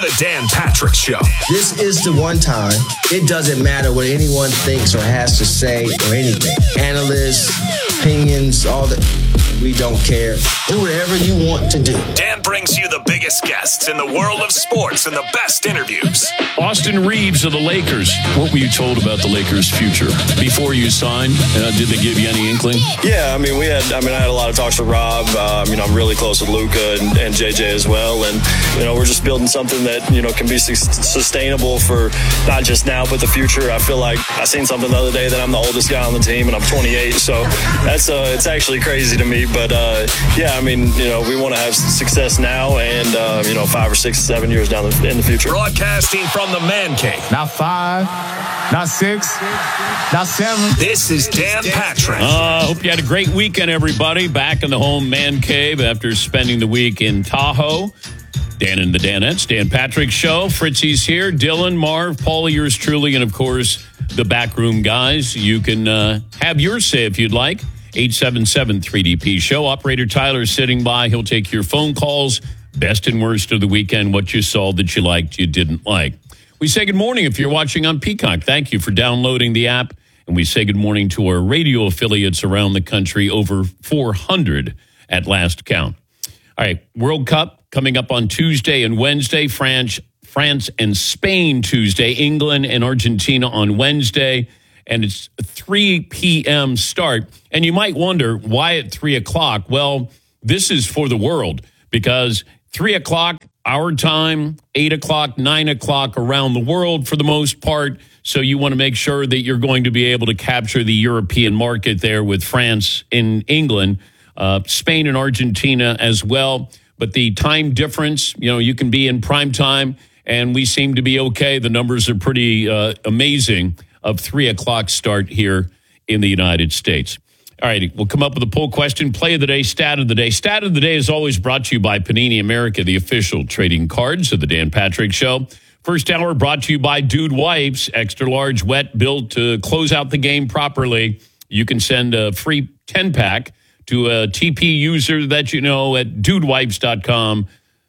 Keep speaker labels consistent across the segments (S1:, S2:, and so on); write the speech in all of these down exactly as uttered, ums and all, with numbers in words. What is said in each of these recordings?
S1: The Dan Patrick Show.
S2: This is the one time. It doesn't matter what anyone thinks or has to say or anything. Analysts, opinions, all that. We don't care. Do whatever you want to do.
S1: Dan brings you the biggest guests in the world of sports and the best interviews.
S3: Austin Reeves of the Lakers. What were you told about the Lakers' future before you signed? Uh, did they give you any inkling?
S4: Yeah, I mean, we had. I mean, I had a lot of talks with Rob. Um, you know, I'm really close with Luka and, and J J as well, and you know, we're just building something that you know can be su- sustainable for not just now but the future. I feel like I seen something the other day that I'm the oldest guy on the team, and I'm twenty-eight. So that's uh, it's actually crazy to me. But uh, yeah, I mean, you know, we want to have success now, and uh, you know, five or six, seven years down the, in the future.
S1: Broadcasting from the Man Cave.
S5: Not five, not six, not seven.
S1: This is Dan Patrick.
S3: I uh, hope you had a great weekend, everybody. Back in the home Man Cave after spending the week in Tahoe. Dan and the Danettes, Dan Patrick Show. Fritzy's here. Dylan, Marv, Paul, yours truly, and of course, the backroom guys. You can uh, have your say if you'd like. eight seven seven three D P Show. Operator Tyler's sitting by. He'll take your phone calls. Best and worst of the weekend. What you saw that you liked, you didn't like. We say good morning if you're watching on Peacock. Thank you for downloading the app. And we say good morning to our radio affiliates around the country, over four hundred at last count. All right, World Cup coming up on Tuesday and Wednesday. France, France and Spain Tuesday. England and Argentina on Wednesday. And it's a three p.m. start. And you might wonder, why at three o'clock? Well, this is for the world because three o'clock, our time, eight o'clock, nine o'clock around the world for the most part. So you want to make sure that you're going to be able to capture the European market there with France and England, uh, Spain and Argentina as well. But the time difference, you know, you can be in prime time and we seem to be okay. The numbers are pretty uh, amazing of three o'clock start here in the United States. All right, we'll come up with a poll question. Play of the day, stat of the day. Stat of the day is always brought to you by Panini America, the official trading cards of the Dan Patrick Show. First hour brought to you by Dude Wipes, extra large, wet, built to close out the game properly. You can send a free ten-pack to a T P user that you know at dudewipes.com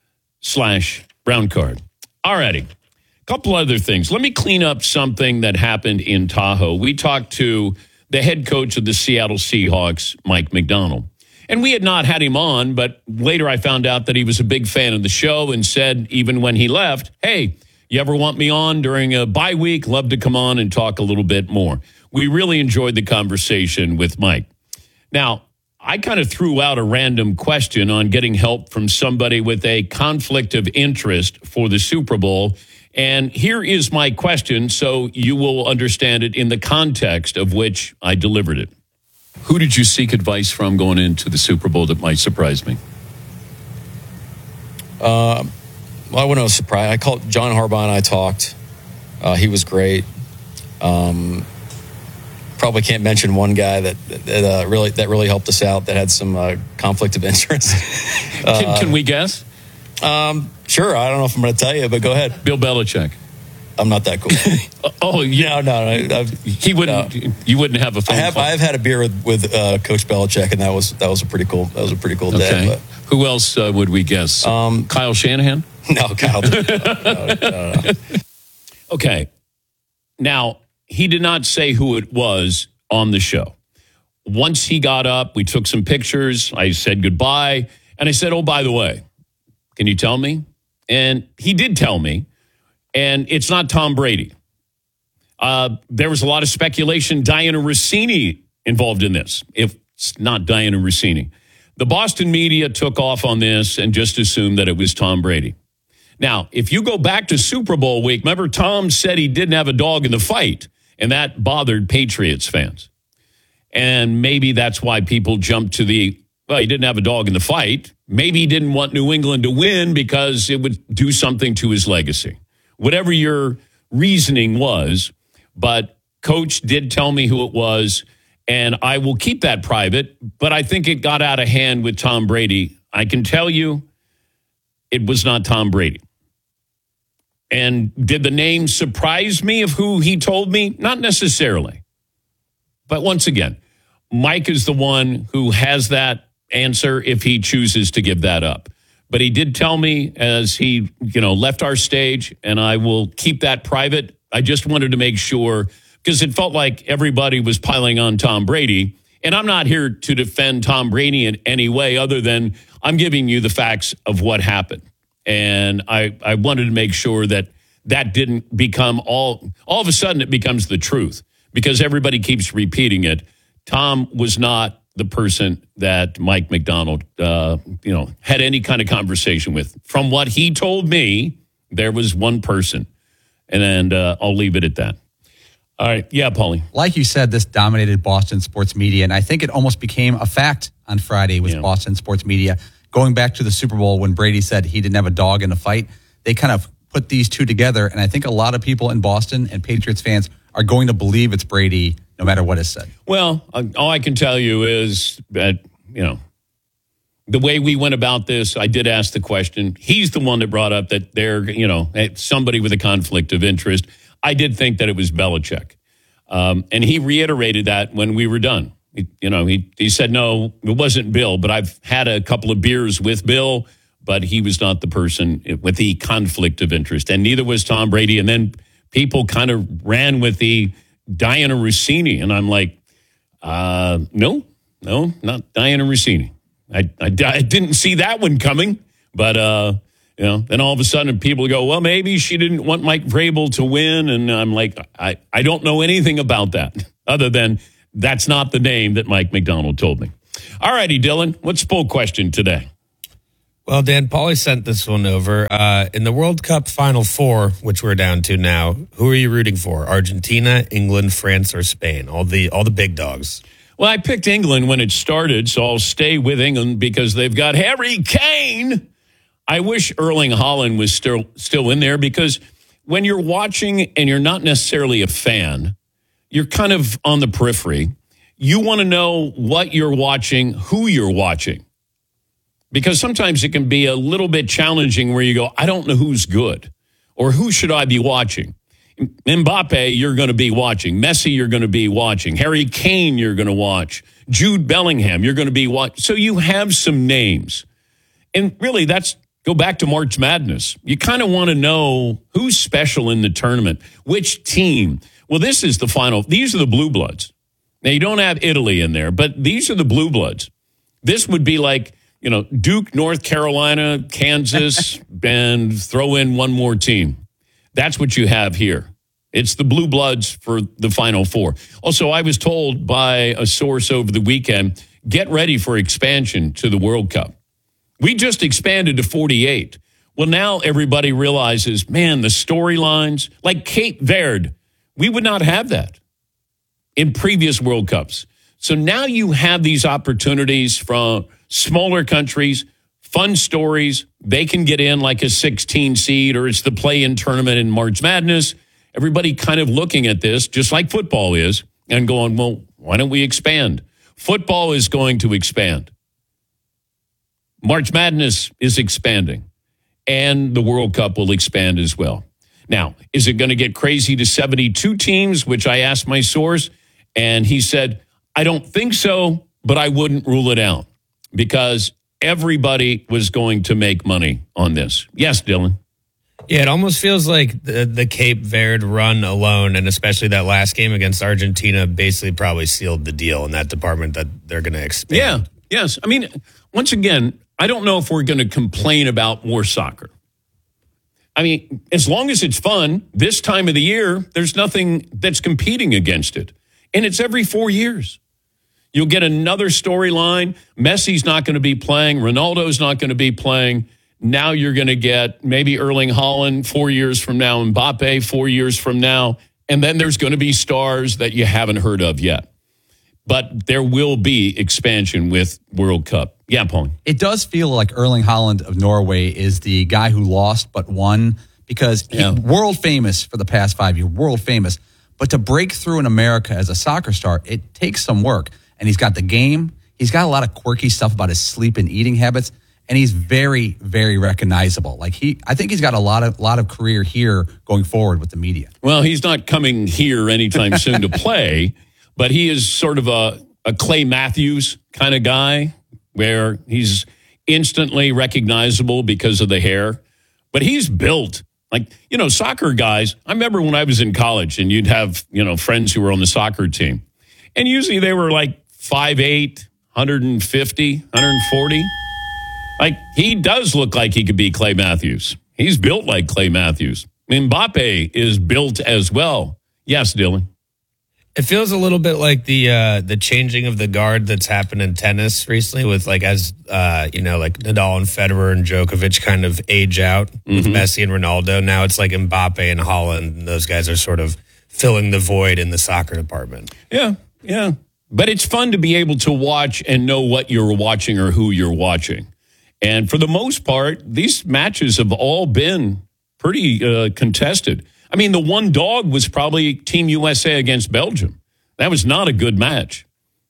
S3: slash brown card. All righty. Couple other things. Let me clean up something that happened in Tahoe. We talked to the head coach of the Seattle Seahawks, Mike Macdonald. And we had not had him on, but later I found out that he was a big fan of the show and said, even when he left, hey, you ever want me on during a bye week? Love to come on and talk a little bit more. We really enjoyed the conversation with Mike. Now, I kind of threw out a random question on getting help from somebody with a conflict of interest for the Super Bowl. And here is my question, so you will understand it in the context of which I delivered it. Who did you seek advice from going into the Super Bowl that might surprise me?
S6: Uh, well, I wouldn't have surprised. I called John Harbaugh and I talked. Uh, he was great. Um, probably can't mention one guy that that uh, really that really helped us out that had some uh, conflict of interest.
S3: uh, can, can we guess?
S6: Um, sure. I don't know if I'm going to tell you, but go ahead.
S3: Bill Belichick.
S6: I'm not that cool.
S3: oh, yeah.
S6: No, no. no I've,
S3: he wouldn't. No. You wouldn't have a phone
S6: I have.
S3: call.
S6: I've had a beer with, with uh, Coach Belichick, and that was that was a pretty cool. That was a pretty cool
S3: okay.
S6: day. But.
S3: Who else uh, would we guess?
S6: Um,
S3: Kyle Shanahan.
S6: No, Kyle. no, no, no, no.
S3: Okay. Now he did not say who it was on the show. Once he got up, we took some pictures. I said goodbye, and I said, "Oh, by the way, can you tell me?" And he did tell me, and it's not Tom Brady. Uh, there was a lot of speculation. Diana Rossini involved in this. If it's not Diana Rossini. The Boston media took off on this and just assumed that it was Tom Brady. Now, if you go back to Super Bowl week, remember Tom said he didn't have a dog in the fight, and that bothered Patriots fans. And maybe that's why people jumped to the, well, he didn't have a dog in the fight. Maybe he didn't want New England to win because it would do something to his legacy. Whatever your reasoning was, but Coach did tell me who it was, and I will keep that private, but I think it got out of hand with Tom Brady. I can tell you it was not Tom Brady. And did the name surprise me of who he told me? Not necessarily. But once again, Mike is the one who has that answer if he chooses to give that up. But he did tell me as he, you know, left our stage, and I will keep that private. I just wanted to make sure, because it felt like everybody was piling on Tom Brady. And I'm not here to defend Tom Brady in any way other than I'm giving you the facts of what happened. And I, I wanted to make sure that that didn't become all, all of a sudden it becomes the truth, because everybody keeps repeating it. Tom was not the person that Mike Macdonald, uh, you know, had any kind of conversation with. From what he told me, there was one person. And, and uh, I'll leave it at that. All right. Yeah, Paulie.
S7: Like you said, this dominated Boston sports media, and I think it almost became a fact on Friday with yeah. Boston sports media. Going back to the Super Bowl when Brady said he didn't have a dog in the fight, they kind of put these two together, and I think a lot of people in Boston and Patriots fans are going to believe it's Brady no matter what is said.
S3: Well, all I can tell you is that, you know, the way we went about this, I did ask the question. He's the one that brought up that they're, you know, somebody with a conflict of interest. I did think that it was Belichick. Um, and he reiterated that when we were done. He, you know, he, he said, no, it wasn't Bill, but I've had a couple of beers with Bill, but he was not the person with the conflict of interest. And neither was Tom Brady. And then people kind of ran with the Diana Rossini. And I'm like, uh, no, no, not Diana Rossini. I, I, I didn't see that one coming, but, uh, you know, then all of a sudden people go, well, maybe she didn't want Mike Vrabel to win. And I'm like, I, I don't know anything about that other than that's not the name that Mike Macdonald told me. All righty, Dylan, what's the poll question today?
S8: Well, Dan, Paulie sent this one over. Uh, in the World Cup Final Four, which we're down to now, who are you rooting for? Argentina, England, France, or Spain? All the all the big dogs.
S3: Well, I picked England when it started, so I'll stay with England because they've got Harry Kane. I wish Erling Haaland was still still in there, because when you're watching and you're not necessarily a fan, you're kind of on the periphery. You want to know what you're watching, who you're watching, because sometimes it can be a little bit challenging where you go, I don't know who's good or who should I be watching. Mbappe, you're going to be watching. Messi, you're going to be watching. Harry Kane, you're going to watch. Jude Bellingham, you're going to be watching. So you have some names. And really, that's go back to March Madness. You kind of want to know who's special in the tournament, which team. Well, this is the final. These are the Blue Bloods. Now, you don't have Italy in there, but these are the Blue Bloods. This would be like, you know, Duke, North Carolina, Kansas, and throw in one more team. That's what you have here. It's the Blue Bloods for the Final Four. Also, I was told by a source over the weekend, get ready for expansion to the World Cup. We just expanded to forty-eight. Well, now everybody realizes, man, the storylines, like Cape Verde, we would not have that in previous World Cups. So now you have these opportunities from smaller countries, fun stories. They can get in like a sixteen seed, or it's the play-in tournament in March Madness. Everybody kind of looking at this, just like football is, and going, well, why don't we expand? Football is going to expand. March Madness is expanding, and the World Cup will expand as well. Now, is it going to get crazy to seventy-two teams, which I asked my source, and he said, I don't think so, but I wouldn't rule it out, because everybody was going to make money on this. Yes, Dylan?
S8: Yeah, it almost feels like the, the Cape Verde run alone, and especially that last game against Argentina, basically probably sealed the deal in that department that they're going to expand.
S3: Yeah, yes. I mean, once again, I don't know if we're going to complain about more soccer. I mean, as long as it's fun, this time of the year, there's nothing that's competing against it. And it's every four years. You'll get another storyline. Messi's not going to be playing. Ronaldo's not going to be playing. Now you're going to get maybe Erling Haaland four years from now, Mbappe four years from now, and then there's going to be stars that you haven't heard of yet. But there will be expansion with World Cup. Yeah, Paul.
S7: It does feel like Erling Haaland of Norway is the guy who lost but won, because he's yeah. world famous for the past five years, world famous. But to break through in America as a soccer star, it takes some work. And he's got the game. He's got a lot of quirky stuff about his sleep and eating habits. And he's very, very recognizable. Like he, I think he's got a lot of lot of career here going forward with the media.
S3: Well, he's not coming here anytime soon to play, but he is sort of a, a Clay Matthews kind of guy, where he's instantly recognizable because of the hair, but he's built. Like, you know, soccer guys, I remember when I was in college and you'd have, you know, friends who were on the soccer team. And usually they were like five eight, one fifty, one forty. Like, he does look like he could be Clay Matthews. He's built like Clay Matthews. Mbappe is built as well. Yes, Dylan.
S8: It feels a little bit like the uh, the changing of the guard that's happened in tennis recently with, like, as, uh, you know, like Nadal and Federer and Djokovic kind of age out with mm-hmm. Messi and Ronaldo. Now it's like Mbappe and Haaland, and those guys are sort of filling the void in the soccer department.
S3: Yeah, yeah. But it's fun to be able to watch and know what you're watching or who you're watching. And for the most part, these matches have all been pretty uh, contested. I mean, the one dog was probably Team U S A against Belgium. That was not a good match.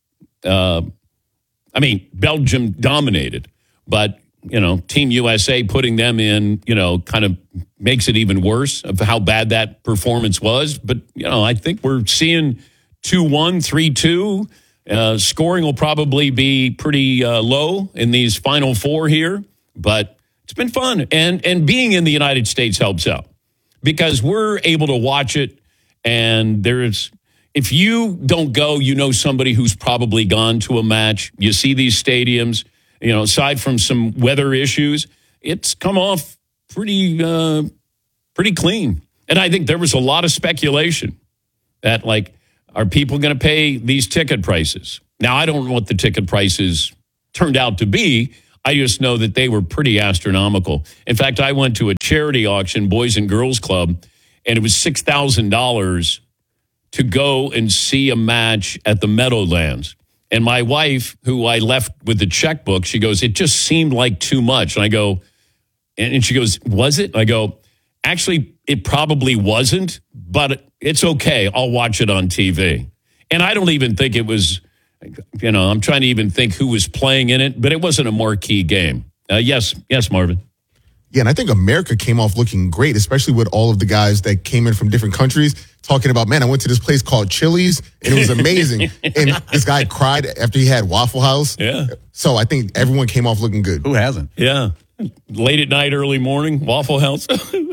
S3: Uh, I mean, Belgium dominated, but, you know, Team U S A putting them in, you know, kind of makes it even worse of how bad that performance was. But, you know, I think we're seeing two one, three two. Uh, scoring will probably be pretty uh, low in these final four here, but it's been fun. And, and being in the United States helps out, because we're able to watch it, and there's, if you don't go, you know somebody who's probably gone to a match. You see these stadiums, you know, aside from some weather issues, it's come off pretty, uh, pretty clean. And I think there was a lot of speculation that, like, are people going to pay these ticket prices? Now, I don't know what the ticket prices turned out to be. I just know that they were pretty astronomical. In fact, I went to a charity auction, Boys and Girls Club, and it was six thousand dollars to go and see a match at the Meadowlands. And my wife, who I left with the checkbook, she goes, it just seemed like too much. And I go, and she goes, was it? I go, actually, it probably wasn't, but it's okay. I'll watch it on T V. And I don't even think it was, you know, I'm trying to even think who was playing in it, but it wasn't a marquee game. Uh, yes, yes, Marvin.
S9: Yeah, and I think America came off looking great, especially with all of the guys that came in from different countries talking about, man, I went to this place called Chili's, and it was amazing. And this guy cried after he had Waffle House.
S3: Yeah.
S9: So I think everyone came off looking good.
S7: Who hasn't?
S3: Yeah. Late at night, early morning, Waffle House.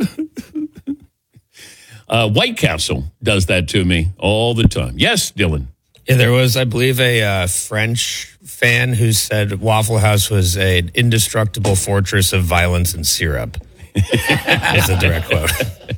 S3: uh, White Castle does that to me all the time. Yes, Dylan.
S8: Yeah, there was, I believe, a uh, French fan who said Waffle House was an indestructible fortress of violence and syrup. That's a direct quote.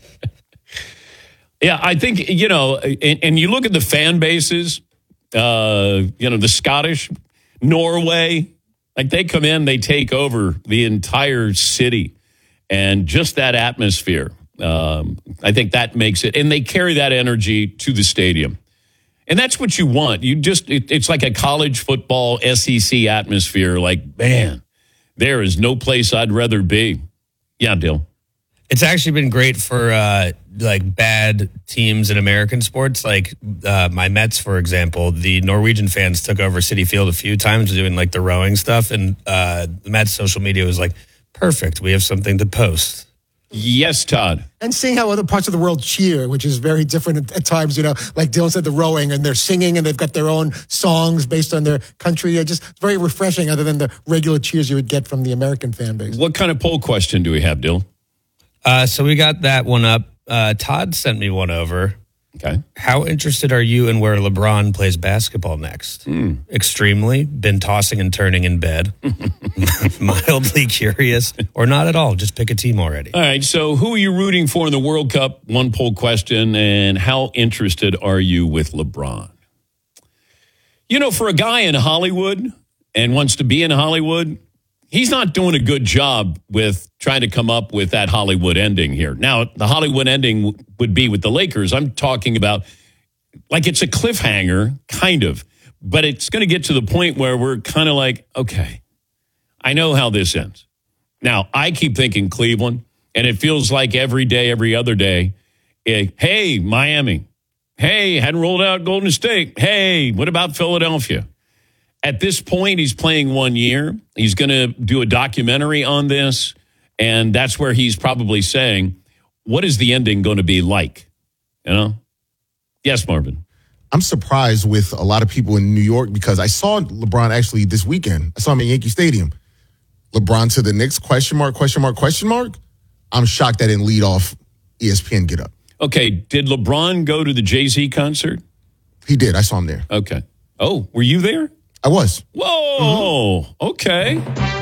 S3: Yeah, I think, you know, and, and you look at the fan bases, uh, you know, the Scottish, Norway, like they come in, they take over the entire city, and just that atmosphere. Um, I think that makes it, and they carry that energy to the stadium. And that's what you want. You just, it, it's like a college football S E C atmosphere. Like, man, there is no place I'd rather be. Yeah, Dill.
S8: It's actually been great for uh, like bad teams in American sports. Like uh, my Mets, for example, the Norwegian fans took over Citi Field a few times doing like the rowing stuff. And uh, the Mets social media was like, perfect. We have something to post.
S3: Yes, Todd.
S10: And seeing how other parts of the world cheer, which is very different at, at times, you know, like Dylan said, the rowing, and they're singing and they've got their own songs based on their country. It's just very refreshing other than the regular cheers you would get from the American fan base.
S3: What kind of poll question do we have, Dylan?
S8: Uh, so we got that one up. Uh, Todd sent me one over.
S3: Okay.
S8: How interested are you in where LeBron plays basketball next?
S3: Mm.
S8: Extremely. Been tossing and turning in bed. Mildly curious. Or not at all. Just pick a team already.
S3: All right. So who are you rooting for in the World Cup? One poll question. And how interested are you with LeBron? You know, for a guy in Hollywood and wants to be in Hollywood, he's not doing a good job with trying to come up with that Hollywood ending here. Now, the Hollywood ending w- would be with the Lakers. I'm talking about like it's a cliffhanger, kind of, but it's going to get to the point where we're kind of like, okay, I know how this ends. Now, I keep thinking Cleveland, and it feels like every day, every other day, it, hey, Miami. Hey, hadn't rolled out Golden State. Hey, what about Philadelphia? At this point, he's playing one year. He's going to do a documentary on this, and that's where he's probably saying, what is the ending going to be like? You know? Yes, Marvin.
S9: I'm surprised with a lot of people in New York because I saw LeBron actually this weekend. I saw him at Yankee Stadium. LeBron to the Knicks, question mark, question mark, question mark. I'm shocked that didn't lead off E S P N Get Up.
S3: Okay, did LeBron go to the Jay-Z concert?
S9: He did. I saw him there.
S3: Okay. Oh, were you there?
S9: I was.
S3: Whoa, mm-hmm. Okay.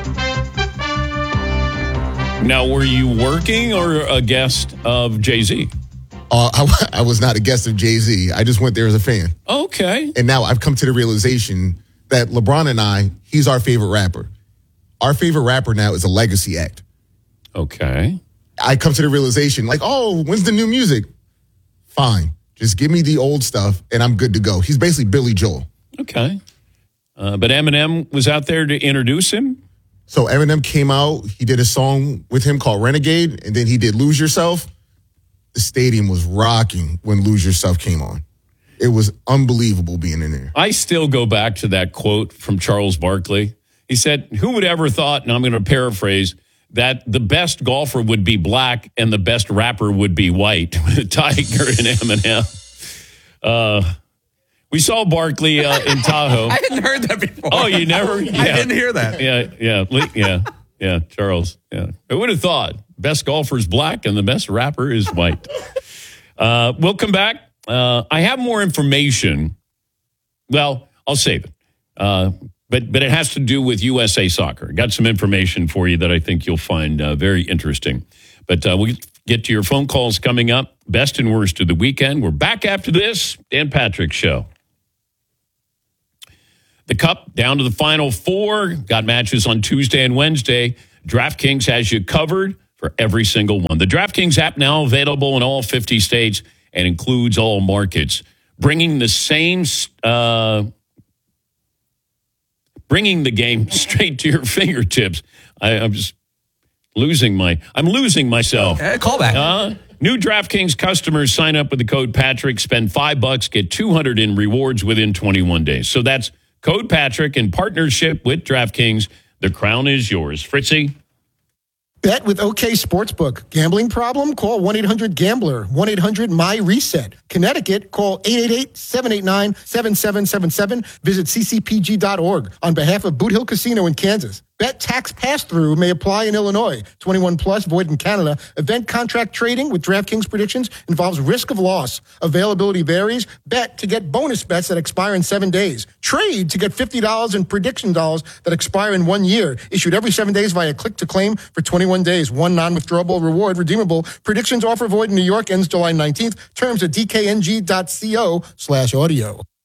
S3: Now, were you working or a guest of Jay-Z?
S9: Uh, I, I was not a guest of Jay-Z. I just went there as a fan.
S3: Okay.
S9: And now I've come to the realization that LeBron and I, he's our favorite rapper. Our favorite rapper now is a legacy act.
S3: Okay.
S9: I come to the realization, like, oh, when's the new music? Fine. Just give me the old stuff, and I'm good to go. He's basically Billy Joel.
S3: Okay. Uh, but Eminem was out there to introduce him?
S9: So Eminem came out. He did a song with him called Renegade, and then he did Lose Yourself. The stadium was rocking when Lose Yourself came on. It was unbelievable being in there.
S3: I still go back to that quote from Charles Barkley. He said, who would ever thought, and I'm going to paraphrase, that the best golfer would be black and the best rapper would be white? Tiger and Eminem. Uh, we saw Barkley uh, in Tahoe.
S7: I hadn't heard that before.
S3: Oh, you never? Yeah.
S7: I didn't hear that.
S3: Yeah, yeah, yeah, yeah, Charles. Yeah, I would have thought best golfer is black and the best rapper is white. Uh, we'll come back. Uh, I have more information. Well, I'll save it. Uh, but but it has to do with U S A Soccer. Got some information for you that I think you'll find uh, very interesting. But uh, we'll get to your phone calls coming up. Best and worst of the weekend. We're back after this. Dan Patrick Show. The Cup down to the Final Four. Got matches on Tuesday and Wednesday. DraftKings has you covered for every single one. The DraftKings app now available in all fifty states and includes all markets, bringing the same, uh, bringing the game straight to your fingertips. I, I'm just losing my, I'm losing myself.
S7: Uh, call back.
S3: Uh, new DraftKings customers sign up with the code Patrick, spend five bucks, get two hundred in rewards within twenty-one days. So that's code Patrick in partnership with DraftKings. The crown is yours. Fritzy?
S10: Bet with OK Sportsbook. Gambling problem? Call one eight hundred gambler. one eight hundred my reset. Connecticut, call eight eight eight, seven eight nine, seven seven seven seven. Visit c c p g dot org. On behalf of Boot Hill Casino in Kansas. Bet tax pass-through may apply in Illinois. twenty-one plus, void in Canada. Event contract trading with DraftKings predictions involves risk of loss. Availability varies. Bet to get bonus bets that expire in seven days. Trade to get fifty dollars in prediction dollars that expire in one year. Issued every seven days via click-to-claim for twenty-one days. One non-withdrawable reward redeemable. Predictions offer void in New York ends July nineteenth. Terms at d k n g dot co slash audio.